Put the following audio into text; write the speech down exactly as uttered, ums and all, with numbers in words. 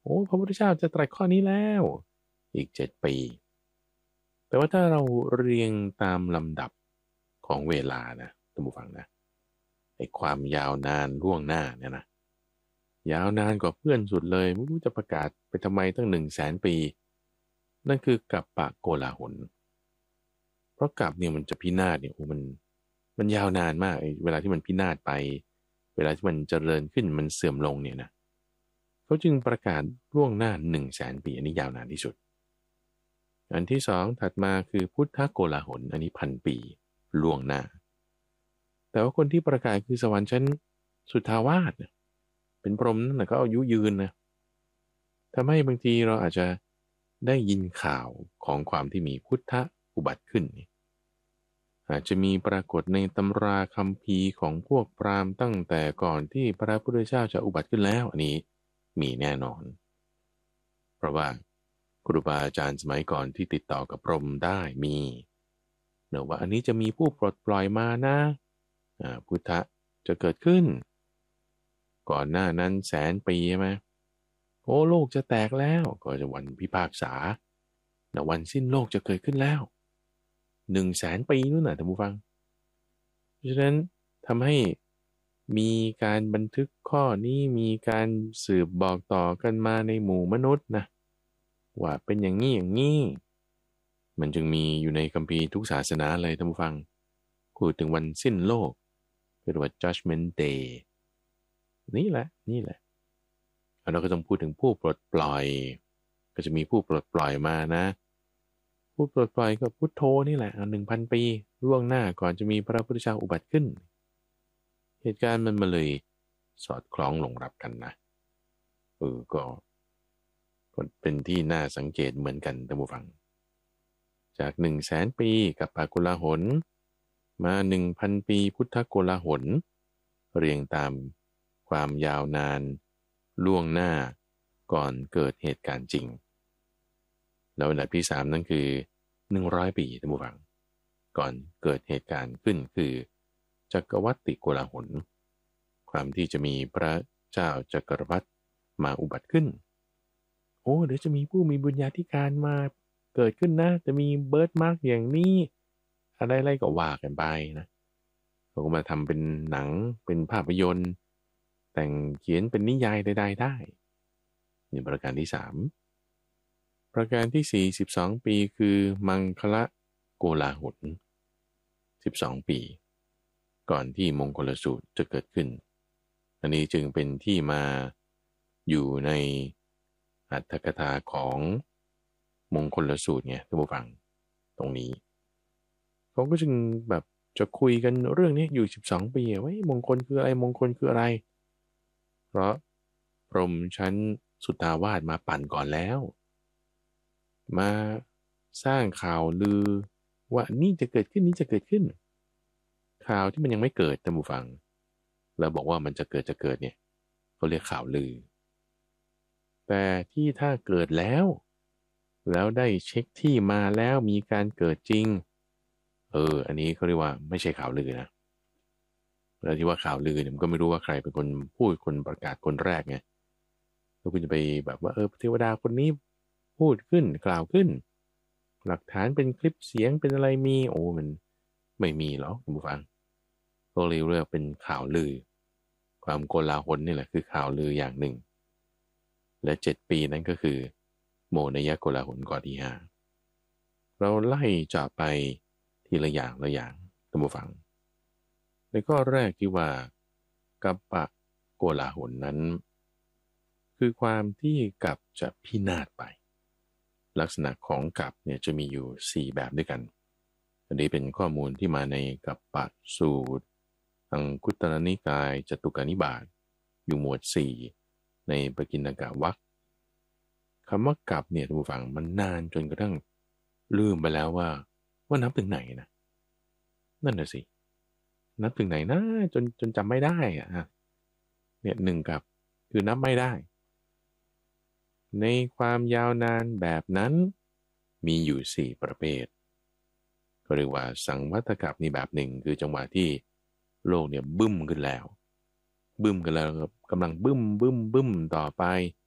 โอ้พระพุทธเจ้าจะตรัสข้อนี้แล้วอีกเจ็ดปีแต่ว่าถ้าเราเรียงตามลำดับของเวลานะท่านผู้ฟังนะไอ้ความยาวนานล่วงหน้าเนี่ยนะยาวนานกว่าเพื่อนสุดเลยไม่รู้จะประกาศไปทำไมตั้งหนึ่งแสนปีนั่นคือกัปปะโกลาหลเพราะกัปเนี่ยมันจะพินาศเนี่ยโอ้มันมันยาวนานมากไอ้เวลาที่มันพินาศไปเวลาที่มันเจริญขึ้นมันเสื่อมลงเนี่ยนะเขาจึงประกาศล่วงหน้าหนึ่งแสนปีอันนี้ยาวนานที่สุดอันที่สองถัดมาคือพุทธโกลาหลอันนี้พันปีล่วงหน้าแต่ว่าคนที่ประกาศคือสวรรค์ชั้นสุทธาวาสเนี่ยเป็นพรหมนั่นแหละก็อายุยืนนะทำให้บางทีเราอาจจะได้ยินข่าวของความที่มีพุทธอุบัติขึ้นนี่อาจจะมีปรากฏในตำราคัมภีร์ของพวกพราหมณ์ตั้งแต่ก่อนที่พระพุทธเจ้าจะอุบัติขึ้นแล้วอันนี้มีแน่นอนเพราะว่าครูบาอาจารย์สมัยก่อนที่ติดต่อกับพรหมได้มีเนอะว่าอันนี้จะมีผู้ปลดปล่อยมานะอ่าพุทธะจะเกิดขึ้นก่อนหน้านั้นแสนปีใช่ไหมโอ้โลกจะแตกแล้วก็จะวันพิพากษาแต่วันสิ้นโลกจะเกิดขึ้นแล้วหนึ่งแสนปีนู่นน่ะท่านผู้ฟังเพราะฉะนั้นทำให้มีการบันทึกข้อนี้มีการสืบบอกต่อกันมาในหมู่มนุษย์นะว่าเป็นอย่างนี้อย่างนี้มันจึงมีอยู่ในคัมภีร์ทุกศาสนาเลยท่านผู้ฟังพูดถึงวันสิ้นโลกเรียกว่า Judgment Day นี่แหละนี่แหละเราก็ต้องพูดถึงผู้ปลดปล่อยก็จะมีผู้ปลดปล่อยมานะผู้ปลดปล่อยก็พุทโธนี่แหละหนึ่งพันปีล่วงหน้าก่อนจะมีพระพุทธเจ้าอุบัติขึ้นเหตุการณ์มันมาเลยสอดคล้องลงรับกันนะเออก็ก็เป็นที่น่าสังเกตเหมือนกันท่านผู้ฟังจากหนึ่งแสนปีกับปากุลาหลมาหนึ่งพันปีพุทธโกลาหลเรียงตามความยาวนานล่วงหน้าก่อนเกิดเหตุการณ์จริงแล้วอันดับที่สามนั่นคือหนึ่งร้อยปีท่านผู้ฟังก่อนเกิดเหตุการณ์ขึ้นคือจักรวรรติโกลาหลความที่จะมีพระเจ้าจักรพรรดิมาอุบัติขึ้นโอ้เดี๋ยวจะมีผู้มีบุญญาธิการมาเกิดขึ้นนะจะมีเบิร์ธมาร์กอย่างนี้อะไรๆก็ว่ากันไปนะเขาก็มาทำเป็นหนังเป็นภาพยนตร์แต่งเขียนเป็นนิยายใดๆได้นี่ประการที่สามประการที่สี่สิบสองปีคือมังคละโกลาหลสิบสองปีก่อนที่มงคลสูตรจะเกิดขึ้นอันนี้จึงเป็นที่มาอยู่ในอรรถกถาของมงคลสูตรไงท่านผู้ฟังตรงนี้เขาก็จึงแบบจะคุยกันเรื่องนี้อยู่สิบสองปีว่ามงคลคืออะไรมงคลคืออะไรเพราะพรหมชั้นสุทธาวาสมาปั่นก่อนแล้วมาสร้างข่าวลือว่านี่จะเกิดขึ้นนี่จะเกิดขึ้นข่าวที่มันยังไม่เกิดท่านผู้ฟังแล้วบอกว่ามันจะเกิดจะเกิดเนี่ยเขาเรียกข่าวลือแต่ที่ถ้าเกิดแล้วแล้วได้เช็คที่มาแล้วมีการเกิดจริงเอออันนี้เขาเรียกว่าไม่ใช่ข่าวลือนะแล้วที่ว่าข่าวลือเนี่ยมันก็ไม่รู้ว่าใครเป็นคนพูดคนประกาศคนแรกไงแล้วคุณจะไปแบบว่าเออเทวดาคนนี้พูดขึ้นกล่าวขึ้นหลักฐานเป็นคลิปเสียงเป็นอะไรมีโอ้มันไม่มีหรอกคุณผู้ฟังก็เลยเรียกเป็นข่าวลือความโกลาหลนี่แหละคือข่าวลืออย่างหนึ่งและเจ็ดปีนั้นก็คือโมนยโกลาหลก่อนที่ห้าเราไล่เจาะไปทีละอย่างละอย่างท่านผู้ฟังในข้อแรกที่ว่ากัปปะโกลาหลนั้นคือความที่กัปจะพินาศไปลักษณะของกัปเนี่ยจะมีอยู่สี่แบบด้วยกันอันนี้เป็นข้อมูลที่มาในกัปปะสูตรอังคุตรนิกายจตุกานิบาตอยู่หมวดสี่ในปกิณกะวรรคคำว่ากัปเนี่ยท่านผู้ฟังมันนานจนกระทั่งลืมไปแล้วว่าว่านับถึงไหนนะนั่นน่ะสินับถึงไหนนะจนจนจำไม่ได้อะเนี่ยหนึ่งกับคือนับไม่ได้ในความยาวนานแบบนั้นมีอยู่สี่ประเภทก็เรียกว่าสังวัตกับนี่แบบหนึ่งคือจังหวะที่โลกเนี่ยบึ้มขึ้นแล้วบึ้มกันแล้วกำลังบึ้มบึ้มบึ้มต่อไป